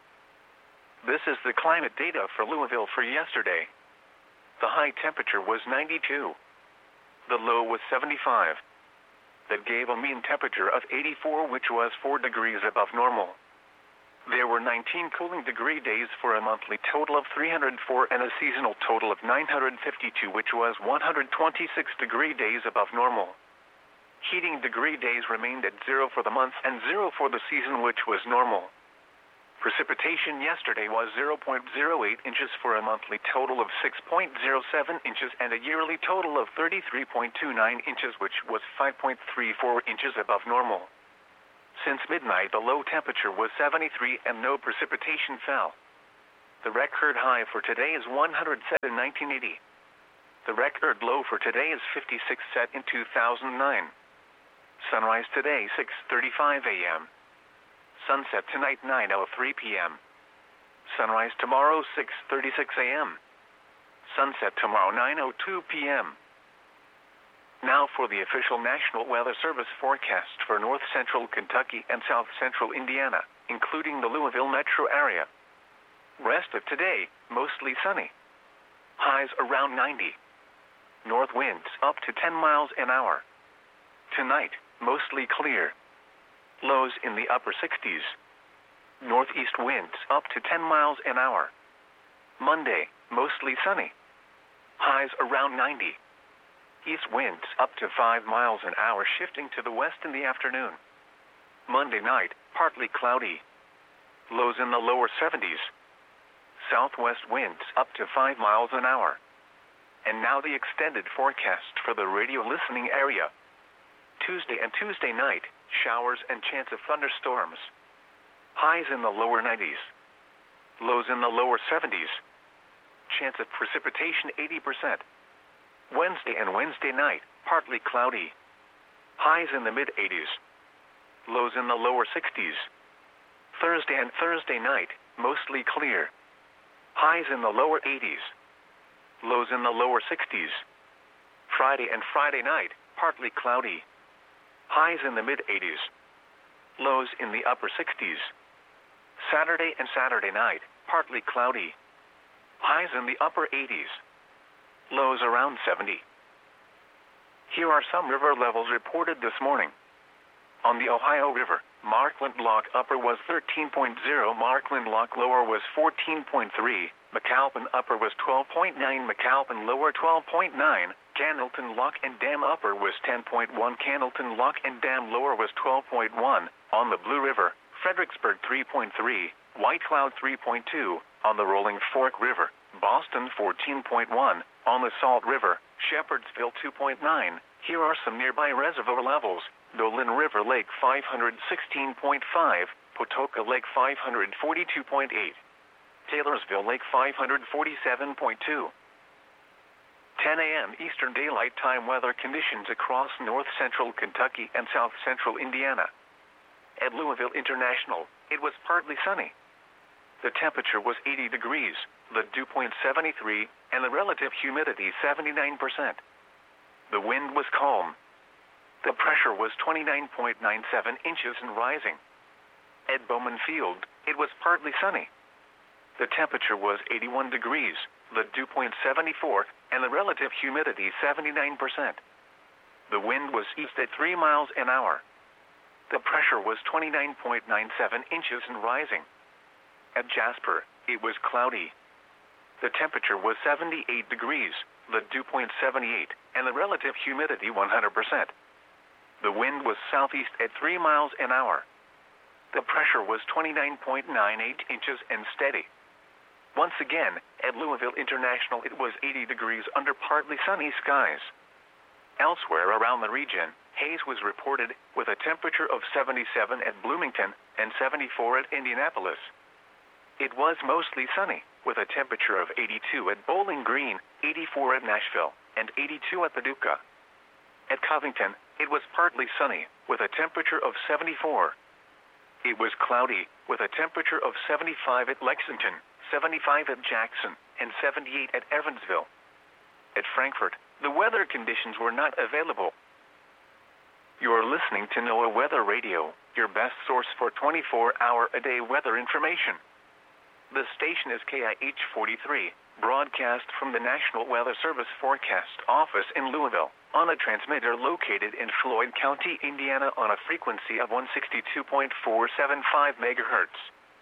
This is the climate data for Louisville for yesterday. The high temperature was ninety-two. The low was seventy-five. That gave a mean temperature of eighty-four, which was four degrees above normal. There were nineteen cooling degree days for a monthly total of three hundred four and a seasonal total of nine hundred fifty-two, which was one hundred twenty-six degree days above normal. Heating degree days remained at zero for the month and zero for the season, which was normal. Precipitation yesterday was zero point zero eight inches for a monthly total of six point zero seven inches and a yearly total of thirty-three point two nine inches, which was five point three four inches above normal. Since midnight, the low temperature was seventy-three and no precipitation fell. The record high for today is one hundred seven in nineteen eighty. The record low for today is fifty-six, set in two thousand nine. Sunrise today, six thirty-five a m Sunset tonight, nine oh three p m Sunrise tomorrow, six thirty-six a m Sunset tomorrow, nine oh two p m Now for the official National Weather Service forecast for north central Kentucky and south central Indiana, including the Louisville metro area. Rest of today, mostly sunny. Highs around ninety. North winds up to ten miles an hour. Tonight, mostly clear. Lows in the upper sixties. Northeast winds up to ten miles an hour. Monday, mostly sunny. Highs around ninety. East winds up to five miles an hour, shifting to the west in the afternoon. Monday night, partly cloudy. Lows in the lower seventies. Southwest winds up to five miles an hour. And now the extended forecast for the radio listening area. Tuesday and Tuesday night, showers and chance of thunderstorms. Highs in the lower nineties. Lows in the lower seventies. Chance of precipitation eighty percent. Wednesday and Wednesday night, partly cloudy. Highs in the mid eighties. Lows in the lower sixties. Thursday and Thursday night, mostly clear. Highs in the lower eighties. Lows in the lower sixties. Friday and Friday night, partly cloudy. Highs in the mid eighties. Lows in the upper sixties. Saturday and Saturday night, partly cloudy. Highs in the upper eighties. Lows around seventy. Here are some river levels reported this morning. On the Ohio River, Markland Lock Upper was thirteen point zero, Markland Lock Lower was fourteen point three, McAlpin Upper was twelve point nine, McAlpin Lower twelve point nine, Cannelton Lock and Dam Upper was ten point one, Cannelton Lock and Dam Lower was twelve point one, on the Blue River, Fredericksburg three point three, White Cloud three point two, on the Rolling Fork River, Boston fourteen point one, on the Salt River, Shepherdsville two point nine. Here are some nearby reservoir levels. Dolan River Lake five hundred sixteen point five, Patoka Lake five hundred forty-two point eight, Taylorsville Lake five hundred forty-seven point two. ten a m Eastern Daylight Time weather conditions across north central Kentucky and south central Indiana. At Louisville International, it was partly sunny. The temperature was eighty degrees, the dew point seventy-three, and the relative humidity seventy-nine percent. The wind was calm. The pressure was twenty-nine point nine seven inches and rising. At Bowman Field, it was partly sunny. The temperature was eighty-one degrees, the dew point seventy-four, and the relative humidity seventy-nine percent. The wind was east at three miles an hour. The pressure was twenty-nine point nine seven inches and rising. At Jasper, it was cloudy. The temperature was seventy-eight degrees, the dew point seventy-eight, and the relative humidity one hundred percent. The wind was southeast at three miles an hour. The pressure was twenty-nine point nine eight inches and steady. Once again, at Louisville International, it was eighty degrees under partly sunny skies. Elsewhere around the region, haze was reported with a temperature of seventy-seven at Bloomington and seventy-four at Indianapolis. It was mostly sunny, with a temperature of eighty-two at Bowling Green, eighty-four at Nashville, and eighty-two at Paducah. At Covington, it was partly sunny, with a temperature of seventy-four. It was cloudy, with a temperature of seventy-five at Lexington, seventy-five at Jackson, and seventy-eight at Evansville. At Frankfort, the weather conditions were not available. You are listening to NOAA Weather Radio, your best source for twenty-four hour a day weather information. The station is K I H forty-three, broadcast from the National Weather Service Forecast Office in Louisville, on a transmitter located in Floyd County, Indiana on a frequency of one sixty-two point four seven five megahertz.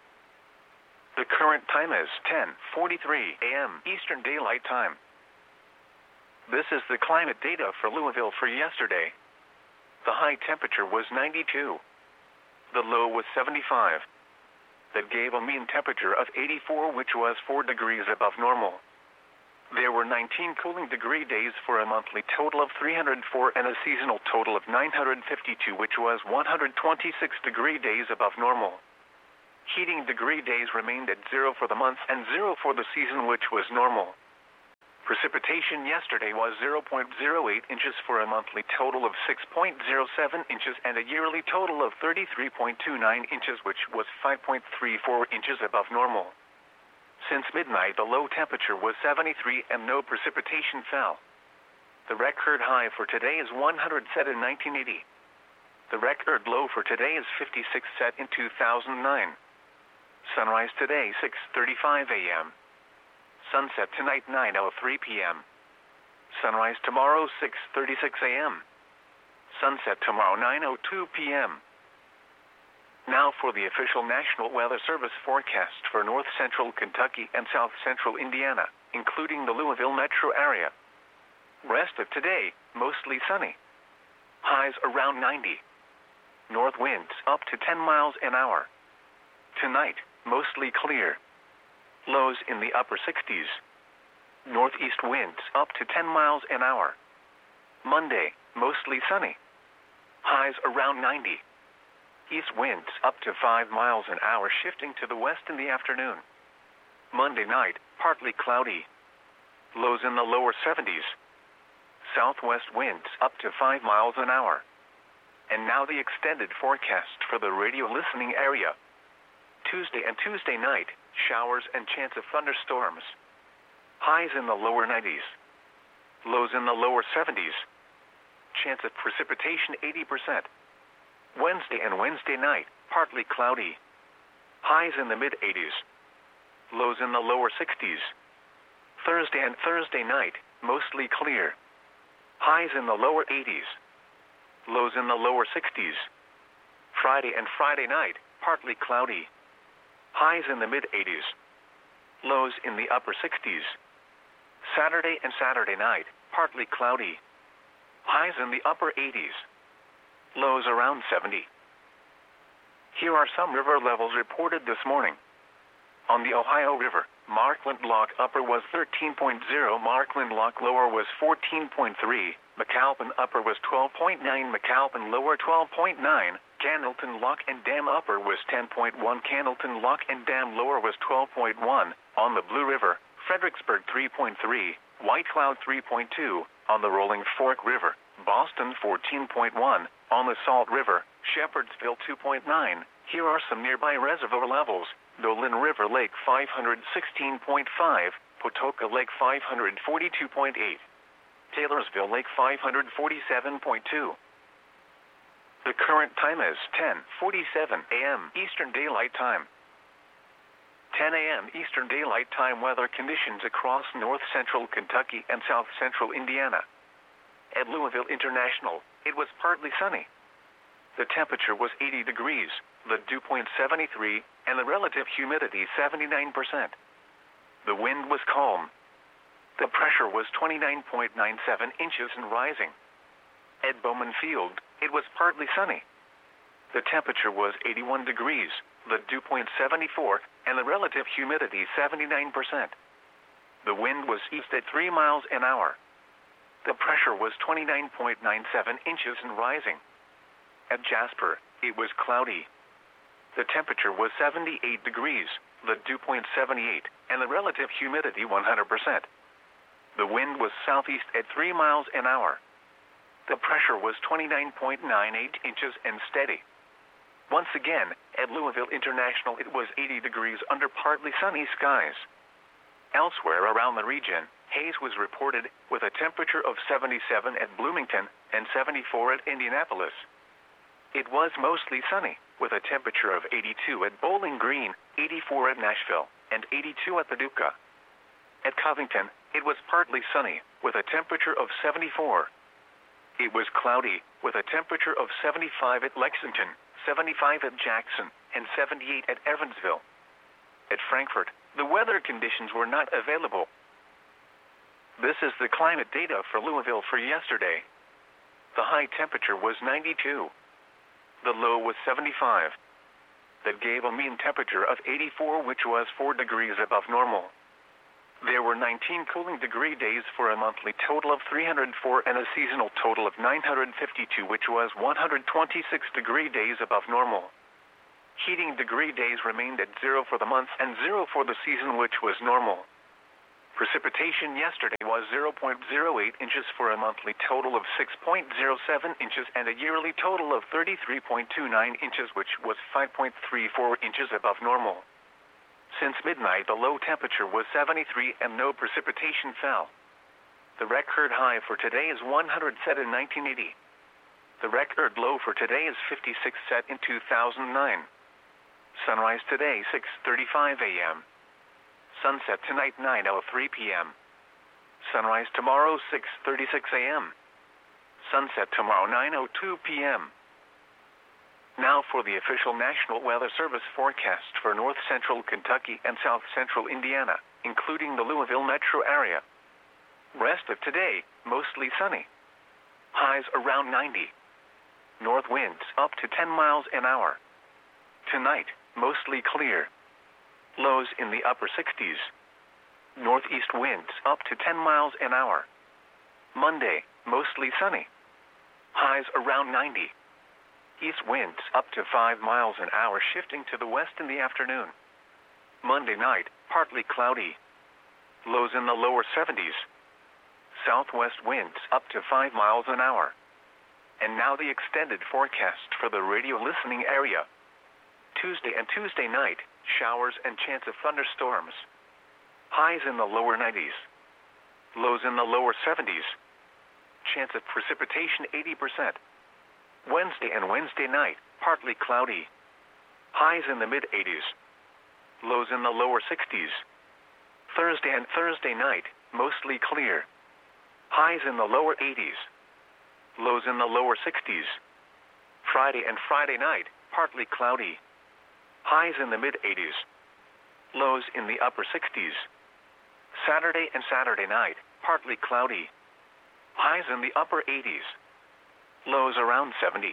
The current time is ten forty-three a m Eastern Daylight Time. This is the climate data for Louisville for yesterday. The high temperature was ninety-two. The low was seventy-five. That gave a mean temperature of eighty-four, which was four degrees above normal. There were were nineteen cooling degree days for a monthly total of three hundred four and a seasonal total of nine hundred fifty-two, which was one hundred twenty-six degree days above normal. Heating degree days remained at zero for the month and zero for the season, which was normal. Precipitation yesterday was zero point zero eight inches for a monthly total of six point zero seven inches and a yearly total of thirty-three point two nine inches, which was five point three four inches above normal. Since midnight, the low temperature was seventy-three and no precipitation fell. The record high for today is one hundred set in nineteen eighty. The record low for today is fifty-six set in two thousand nine. Sunrise today six thirty-five a m Sunset tonight nine oh three p m Sunrise tomorrow six thirty-six a m Sunset tomorrow nine oh two p m Now for the official National Weather Service forecast for north central Kentucky and south central Indiana, including the Louisville metro area. Rest of today, mostly sunny. Highs around ninety. North winds up to ten miles an hour. Tonight, mostly clear. Lows in the upper sixties. Northeast winds up to ten miles an hour. Monday, mostly sunny. Highs around ninety. East winds up to five miles an hour, shifting to the west in the afternoon. Monday night, partly cloudy. Lows in the lower seventies. Southwest winds up to five miles an hour. And now the extended forecast for the radio listening area. Tuesday and Tuesday night, showers and chance of thunderstorms. Highs in the lower nineties. Lows in the lower seventies. Chance of precipitation eighty percent. Wednesday and Wednesday night, partly cloudy. Highs in the mid eighties. Lows in the lower sixties. Thursday and Thursday night, mostly clear. Highs in the lower eighties. Lows in the lower sixties. Friday and Friday night, partly cloudy. Highs in the mid eighties. Lows in the upper sixties. Saturday and Saturday night, partly cloudy. Highs in the upper eighties. Lows around seventy. Here are some river levels reported this morning. On the Ohio River, Markland Lock Upper was thirteen point zero, Markland Lock Lower was fourteen point three, McAlpin Upper was twelve point nine, McAlpin Lower twelve point nine, Candleton Lock and Dam Upper was ten point one, Candleton Lock and Dam Lower was twelve point one, on the Blue River, Fredericksburg three point three, White Cloud three point two, on the Rolling Fork River, Boston fourteen point one, on the Salt River, Shepherdsville two point nine. Here are some nearby reservoir levels. Dolan River Lake five hundred sixteen point five, Patoka Lake five hundred forty-two point eight, Taylorsville Lake five hundred forty-seven point two. The current time is ten forty-seven a m Eastern Daylight Time. ten a m Eastern Daylight Time weather conditions across north central Kentucky and south central Indiana. At Louisville International, it was partly sunny. The temperature was eighty degrees, the dew point seventy-three, and the relative humidity seventy-nine percent. The wind was calm. The pressure was twenty-nine point nine seven inches and rising. At Bowman Field, it was partly sunny. The temperature was eighty-one degrees, the dew point seventy-four, and the relative humidity seventy-nine percent. The wind was east at three miles an hour. The pressure was twenty-nine point nine seven inches and rising. At Jasper, it was cloudy. The temperature was seventy-eight degrees, the dew point seventy-eight, and the relative humidity one hundred percent. The wind was southeast at three miles an hour. The pressure was twenty-nine point nine eight inches and steady. Once again, at Louisville International, it was eighty degrees under partly sunny skies. Elsewhere around the region, haze was reported with a temperature of seventy-seven at Bloomington and seventy-four at Indianapolis. It was mostly sunny, with a temperature of eighty-two at Bowling Green, eighty-four at Nashville, and eighty-two at Paducah. At Covington, it was partly sunny, with a temperature of seventy-four. It was cloudy, with a temperature of seventy-five at Lexington, seventy-five at Jackson, and seventy-eight at Evansville. At Frankfort, the weather conditions were not available. This is the climate data for Louisville for yesterday. The high temperature was ninety-two. The low was seventy-five. That gave a mean temperature of eighty-four, which was four degrees above normal. There were nineteen cooling degree days for a monthly total of three hundred four and a seasonal total of nine hundred fifty-two, which was one hundred twenty-six degree days above normal. Heating degree days remained at zero for the month and zero for the season, which was normal. Precipitation yesterday was zero point zero eight inches for a monthly total of six point zero seven inches and a yearly total of thirty-three point two nine inches, which was five point three four inches above normal. Since midnight, the low temperature was seventy-three and no precipitation fell. The record high for today is one hundred, set in nineteen eighty. The record low for today is fifty-six, set in two thousand nine. Sunrise today, six thirty-five a m Sunset tonight, nine oh three p m Sunrise tomorrow, six thirty-six a m Sunset tomorrow, nine oh two p m Now for the official National Weather Service forecast for north central Kentucky and south central Indiana, including the Louisville metro area. Rest of today, mostly sunny. Highs around ninety. North winds up to ten miles an hour. Tonight, mostly clear. Lows in the upper sixties. Northeast winds up to ten miles an hour. Monday, mostly sunny. Highs around ninety. East winds up to five miles an hour, shifting to the west in the afternoon. Monday night, partly cloudy. Lows in the lower seventies. Southwest winds up to five miles an hour. And now the extended forecast for the radio listening area. Tuesday and Tuesday night, showers and chance of thunderstorms. Highs in the lower nineties. Lows in the lower seventies. Chance of precipitation eighty percent. Wednesday and Wednesday night, partly cloudy. Highs in the mid-eighties. Lows in the lower sixties. Thursday and Thursday night, mostly clear. Highs in the lower eighties. Lows in the lower sixties. Friday and Friday night, partly cloudy. Highs in the mid-eighties. Lows in the upper sixties. Saturday and Saturday night, partly cloudy. Highs in the upper eighties. Lows around seventy.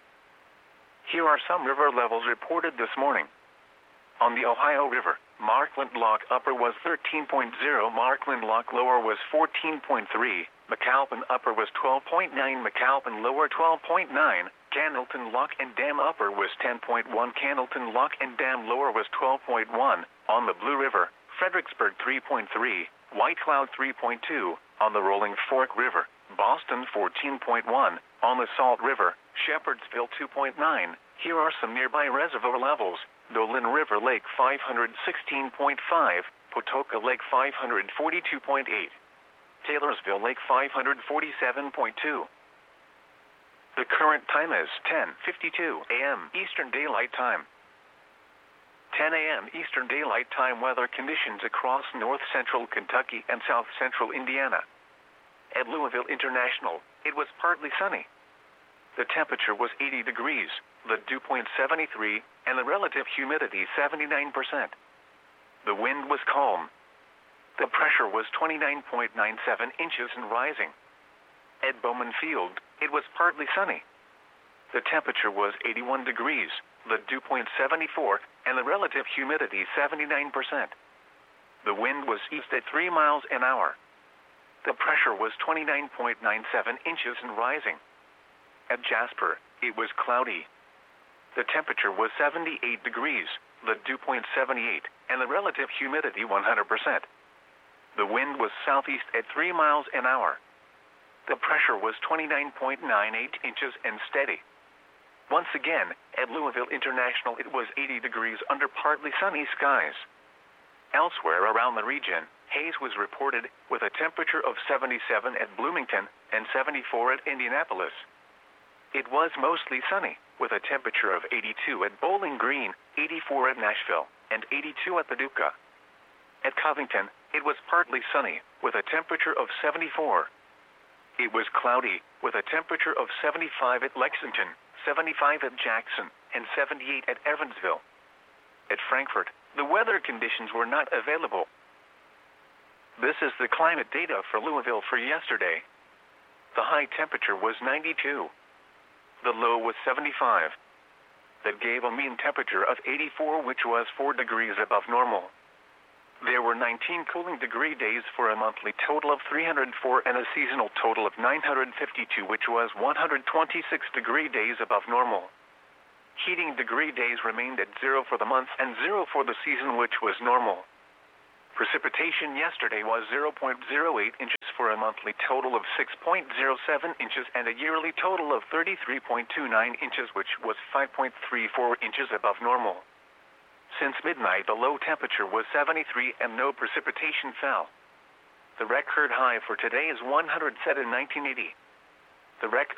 Here are some river levels reported this morning. On the Ohio River, Markland Lock Upper was thirteen point zero, Markland Lock Lower was fourteen point three, McAlpin Upper was twelve point nine, McAlpin Lower twelve point nine, Candleton Lock and Dam Upper was ten point one, Candleton Lock and Dam Lower was twelve point one, on the Blue River, Fredericksburg three point three, White Cloud three point two, on the Rolling Fork River, Boston fourteen point one, on the Salt River, Shepherdsville two point nine. Here are some nearby reservoir levels. Dolan River Lake five hundred sixteen point five, Patoka Lake five hundred forty-two point eight, Taylorsville Lake five hundred forty-seven point two. The current time is ten fifty-two a m Eastern Daylight Time. ten a m Eastern Daylight Time weather conditions across north central Kentucky and south central Indiana. At Louisville International, it was partly sunny. The temperature was eighty degrees, the dew point seventy-three, and the relative humidity seventy-nine percent. The wind was calm. The pressure was twenty-nine point nine seven inches and rising. At Bowman Field, it was partly sunny. The temperature was eighty-one degrees, the dew point seventy-four, and the relative humidity seventy-nine percent. The wind was east at three miles an hour. The pressure was twenty-nine point nine seven inches and rising. At Jasper, it was cloudy. The temperature was seventy-eight degrees, the dew point seventy-eight, and the relative humidity one hundred percent. The wind was southeast at three miles an hour. The pressure was twenty-nine point nine eight inches and steady. Once again, at Louisville International, it was eighty degrees under partly sunny skies. Elsewhere around the region, haze was reported with a temperature of seventy-seven at Bloomington and seventy-four at Indianapolis. It was mostly sunny, with a temperature of eighty-two at Bowling Green, eighty-four at Nashville, and eighty-two at Paducah. At Covington, it was partly sunny, with a temperature of seventy-four. It was cloudy, with a temperature of seventy-five at Lexington, seventy-five at Jackson, and seventy-eight at Evansville. At Frankfort, the weather conditions were not available. This is the climate data for Louisville for yesterday. The high temperature was ninety-two. The low was seventy-five. That gave a mean temperature of eighty-four, which was four degrees above normal. There were nineteen cooling degree days for a monthly total of three hundred four and a seasonal total of nine hundred fifty-two, which was one hundred twenty-six degree days above normal. Heating degree days remained at zero for the month and zero for the season, which was normal. Precipitation yesterday was zero point zero eight inches for a monthly total of six point zero seven inches and a yearly total of thirty-three point two nine inches, which was five point three four inches above normal. Since midnight, the low temperature was seventy-three and no precipitation fell. The record high for today is one hundred set in nineteen eighty. The record